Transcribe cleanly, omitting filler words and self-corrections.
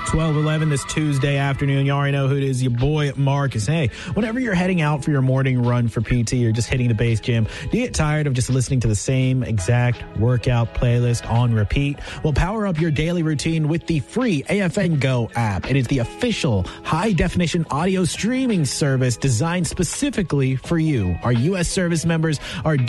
12:11 this Tuesday afternoon. You already know who it is. Your boy Marcus. Hey, whenever you're heading out for your morning run for PT or just hitting the base gym, do you get tired of just listening to the same exact workout playlist on repeat? Well, power up your daily routine with the free AFN Go app. It is the official high-definition audio streaming service designed specifically for you. Our U.S. service members are